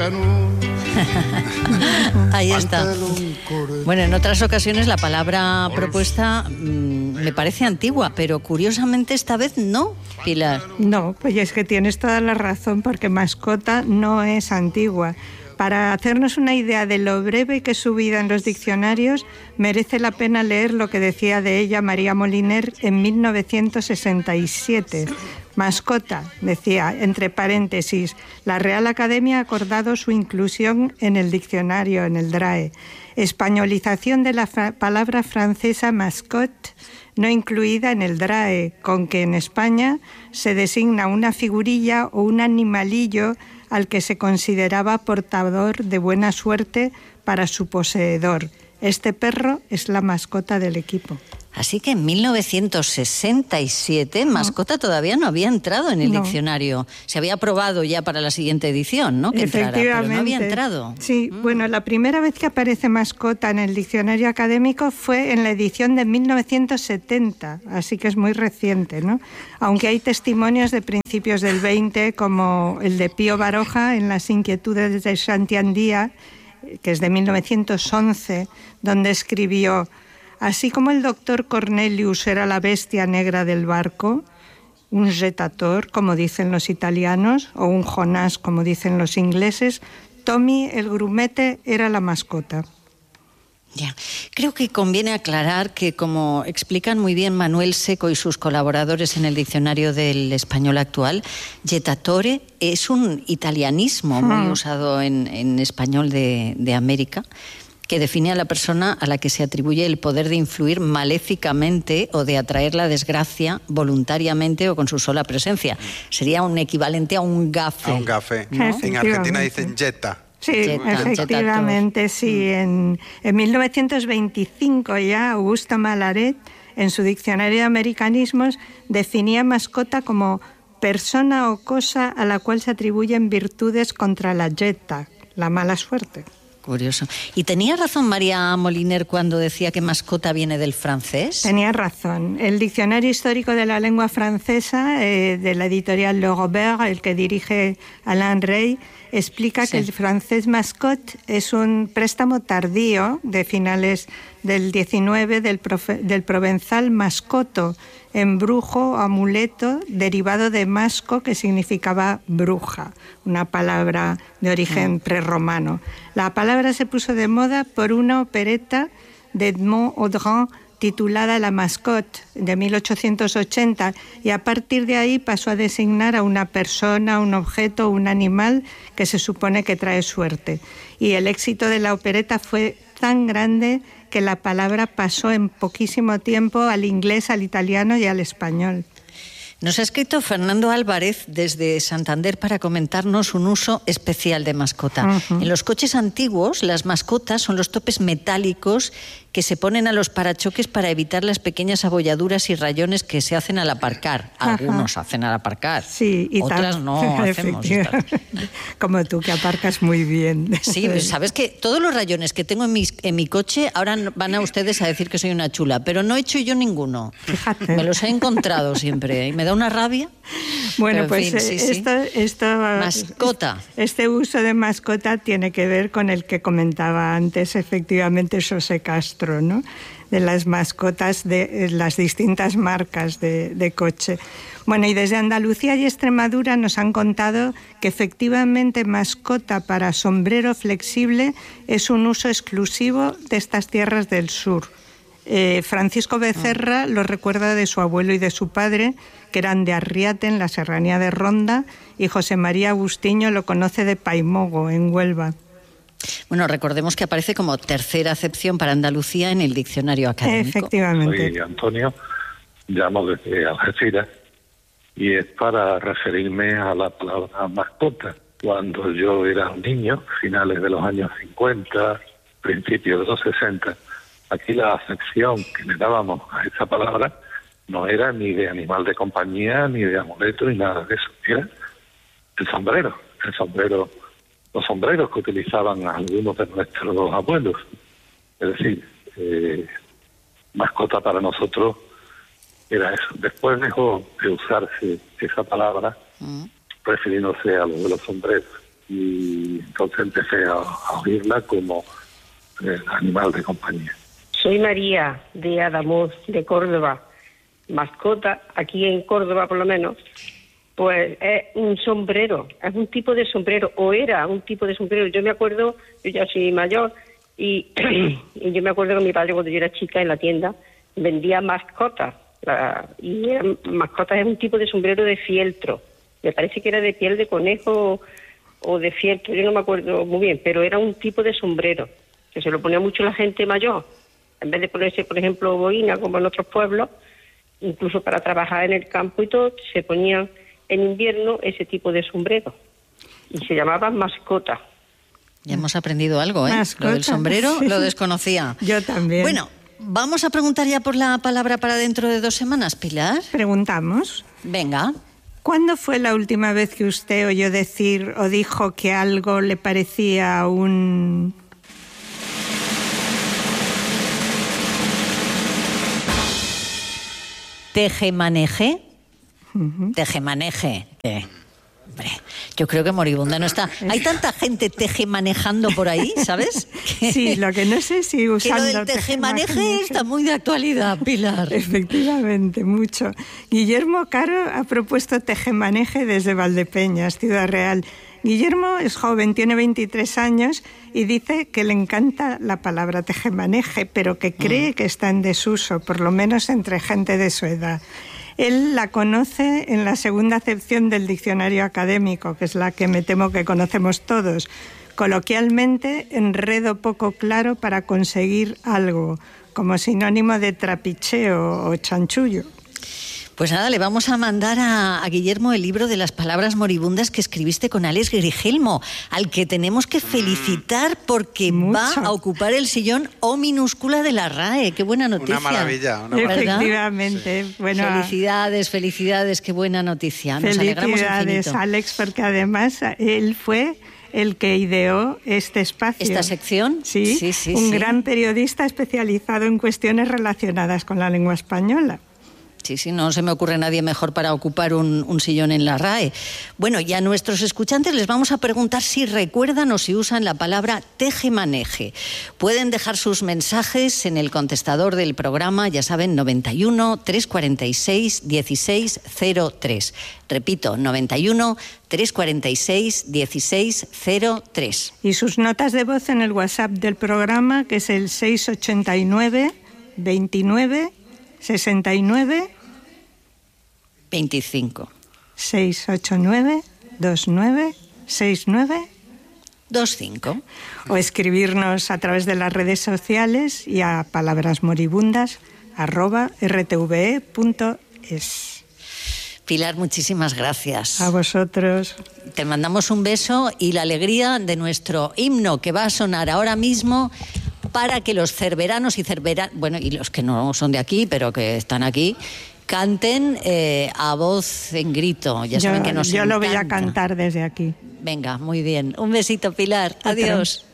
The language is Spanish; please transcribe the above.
Ahí está. Bueno, en otras ocasiones la palabra propuesta me parece antigua, pero curiosamente esta vez no, Pilar. No, pues es que tienes toda la razón, porque mascota no es antigua. Para hacernos una idea de lo breve que es su vida en los diccionarios, merece la pena leer lo que decía de ella María Moliner en 1967. Mascota, decía, entre paréntesis, la Real Academia ha acordado su inclusión en el diccionario, en el DRAE. Españolización de la palabra francesa mascotte, no incluida en el DRAE, con que en España se designa una figurilla o un animalillo al que se consideraba portador de buena suerte para su poseedor. Este perro es la mascota del equipo. Así que en 1967 mascota todavía no había entrado en el diccionario. Se había aprobado ya para la siguiente edición, ¿no? Que entrara, pero no había entrado. Sí, bueno, la primera vez que aparece mascota en el diccionario académico fue en la edición de 1970, así que es muy reciente, ¿no? Aunque hay testimonios de principios del 20, como el de Pío Baroja en Las inquietudes de Santiandía, que es de 1911, donde escribió: así como el doctor Cornelius era la bestia negra del barco, un jetator, como dicen los italianos, o un Jonás, como dicen los ingleses, Tommy el grumete era la mascota. Ya. Creo que conviene aclarar que, como explican muy bien Manuel Seco y sus colaboradores en el diccionario del español actual, jettatore es un italianismo muy usado en español de América, que define a la persona a la que se atribuye el poder de influir maléficamente o de atraer la desgracia voluntariamente o con su sola presencia. Sería un equivalente a un gafe. A un gafe, ¿no? En Argentina dicen jetta. Sí, efectivamente, sí. En 1925 ya Augusto Malaret, en su diccionario de americanismos, definía mascota como persona o cosa a la cual se atribuyen virtudes contra la jetta, la mala suerte. Curioso. ¿Y tenía razón María Moliner cuando decía que mascota viene del francés? Tenía razón. El Diccionario Histórico de la Lengua Francesa, de la editorial Le Robert, el que dirige Alain Rey, explica que el francés mascotte es un préstamo tardío de finales del 19 del provenzal mascoto, embrujo o amuleto, derivado de masco, que significaba bruja, una palabra de origen prerromano. La palabra se puso de moda por una opereta de Edmond Audran titulada La Mascotte, de 1880, y a partir de ahí pasó a designar a una persona, un objeto, un animal que se supone que trae suerte. Y el éxito de la opereta fue tan grande que la palabra pasó en poquísimo tiempo al inglés, al italiano y al español. Nos ha escrito Fernando Álvarez desde Santander para comentarnos un uso especial de mascota. En los coches antiguos, las mascotas son los topes metálicos que se ponen a los parachoques para evitar las pequeñas abolladuras y rayones que se hacen al aparcar. Algunos hacen al aparcar, sí, y otras no hacemos. Como tú, que aparcas muy bien. Sí, sabes que todos los rayones que tengo en mi coche, ahora van a ustedes a decir que soy una chula, pero no he hecho yo ninguno. Fíjate. Me los he encontrado siempre y me da una rabia. Bueno, pero, pues fin, mascota. Este uso de mascota tiene que ver con el que comentaba antes, efectivamente, José Castro, ¿no? De las mascotas de las distintas marcas de coche. Bueno, y desde Andalucía y Extremadura nos han contado que efectivamente mascota para sombrero flexible es un uso exclusivo de estas tierras del sur. Francisco Becerra lo recuerda de su abuelo y de su padre, que eran de Arriate, en la serranía de Ronda, y José María Agustiño lo conoce de Paimogo, en Huelva. Bueno, recordemos que aparece como tercera acepción para Andalucía en el diccionario académico. Efectivamente. Soy Antonio, llamo desde Algeciras, y es para referirme a la palabra mascota. Cuando yo era un niño, finales de los años 50, principios de los 60, aquí la acepción que le dábamos a esa palabra no era ni de animal de compañía, ni de amuleto, ni nada de eso. Era el sombrero. Los sombreros que utilizaban algunos de nuestros abuelos. Es decir, mascota para nosotros era eso. Después dejó de usarse esa palabra refiriéndose a lo de los sombreros. y entonces empecé a oírla como animal de compañía. Soy María de Adamuz, de Córdoba. Mascota, aquí en Córdoba por lo menos, pues es un sombrero, es un tipo de sombrero, o era un tipo de sombrero. Yo me acuerdo, yo ya soy mayor, y yo me acuerdo que mi padre, cuando yo era chica, en la tienda vendía mascotas, y mascotas es un tipo de sombrero de fieltro. Me parece que era de piel de conejo o de fieltro, yo no me acuerdo muy bien, pero era un tipo de sombrero que se lo ponía mucho la gente mayor. En vez de ponerse, por ejemplo, boina, como en otros pueblos, incluso para trabajar en el campo y todo, se ponían en invierno ese tipo de sombrero. Y se llamaba mascota. Ya hemos aprendido algo, ¿eh? Mascota, lo del sombrero sí. lo desconocía. Yo también. Bueno, vamos a preguntar ya por la palabra para dentro de 2 semanas, Pilar. Preguntamos. Venga. ¿Cuándo fue la última vez que usted oyó decir o dijo que algo le parecía un... Tejemaneje? Tejemaneje. Hombre, yo creo que moribunda no está. Hay tanta gente tejemanejando por ahí, ¿sabes? Sí, lo que no sé si usando... Que lo del tejemaneje está muy de actualidad, Pilar. Efectivamente, mucho. Guillermo Caro ha propuesto tejemaneje desde Valdepeñas, Ciudad Real. Guillermo es joven, tiene 23 años y dice que le encanta la palabra tejemaneje, pero que cree que está en desuso, por lo menos entre gente de su edad. Él la conoce en la segunda acepción del diccionario académico, que es la que me temo que conocemos todos. Coloquialmente, enredo poco claro para conseguir algo, como sinónimo de trapicheo o chanchullo. Pues nada, le vamos a mandar a Guillermo el libro de las palabras moribundas que escribiste con Alex Grigelmo, al que tenemos que felicitar porque va a ocupar el sillón O minúscula de la RAE. ¡Qué buena noticia! Una maravilla, una maravilla. Efectivamente. Sí. Bueno, felicidades, qué buena noticia. Nos alegramos felicidades, infinito. Alex, porque además él fue el que ideó este espacio. ¿Esta sección? Sí, un gran periodista especializado en cuestiones relacionadas con la lengua española. Sí, no se me ocurre nadie mejor para ocupar un sillón en la RAE. Bueno, y a nuestros escuchantes les vamos a preguntar si recuerdan o si usan la palabra tejemaneje. Pueden dejar sus mensajes en el contestador del programa, ya saben, 91 346 1603. Repito, 91 346 1603. Y sus notas de voz en el WhatsApp del programa, que es el 689 29 69 25. 689 29 69 25. O escribirnos a través de las redes sociales y a palabrasmoribundas@rtve.es. Pilar, muchísimas gracias. A vosotros. Te mandamos un beso y la alegría de nuestro himno que va a sonar ahora mismo para que los cerveranos y bueno, y los que no son de aquí, pero que están aquí, canten a voz en grito. Ya saben que nos Yo lo voy a encanta. cantar desde aquí. Venga, muy bien. Un besito, Pilar. Otro. Adiós.